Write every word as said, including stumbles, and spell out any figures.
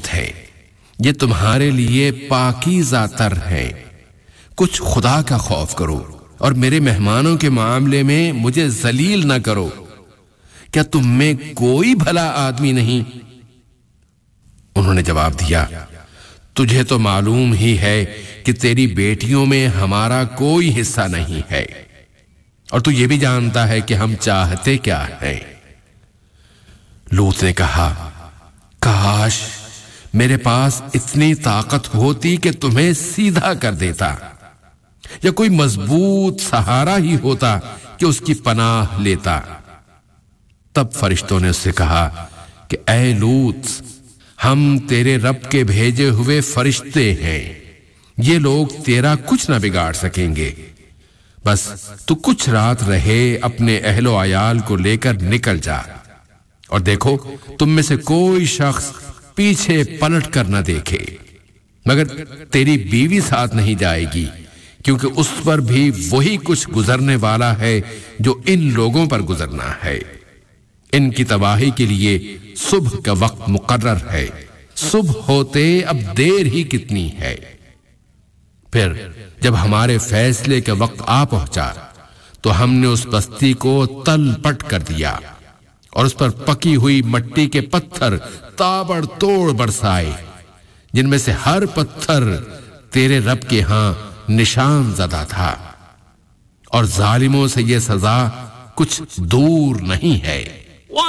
ہے، یہ تمہارے لیے پاکیزہ تر ہے۔ کچھ خدا کا خوف کرو اور میرے مہمانوں کے معاملے میں مجھے ذلیل نہ کرو۔ کیا تم میں کوئی بھلا آدمی نہیں؟ انہوں نے جواب دیا، تجھے تو معلوم ہی ہے کہ تیری بیٹیوں میں ہمارا کوئی حصہ نہیں ہے، اور تو یہ بھی جانتا ہے کہ ہم چاہتے کیا ہیں۔ لوط نے کہا، کاش میرے پاس اتنی طاقت ہوتی کہ تمہیں سیدھا کر دیتا، یا کوئی مضبوط سہارا ہی ہوتا کہ اس کی پناہ لیتا۔ تب فرشتوں نے اس سے کہا کہ اے لوط، ہم تیرے رب کے بھیجے ہوئے فرشتے ہیں، یہ لوگ تیرا کچھ نہ بگاڑ سکیں گے، بس تو کچھ رات رہے اپنے اہل و عیال کو لے کر نکل جا، اور دیکھو تم میں سے کوئی شخص پیچھے پلٹ کر نہ دیکھے، مگر تیری بیوی ساتھ نہیں جائے گی، کیونکہ اس پر بھی وہی کچھ گزرنے والا ہے جو ان لوگوں پر گزرنا ہے۔ ان کی تباہی کے لیے صبح کا وقت مقرر ہے، صبح ہوتے اب دیر ہی کتنی ہے۔ پھر جب ہمارے فیصلے کا وقت آ پہنچا تو ہم نے اس بستی کو تل پٹ کر دیا اور اس پر پکی ہوئی مٹی کے پتھر تابڑ توڑ برسائے، جن میں سے ہر پتھر تیرے رب کے ہاں نشان زدہ تھا، اور ظالموں سے یہ سزا کچھ دور نہیں ہے۔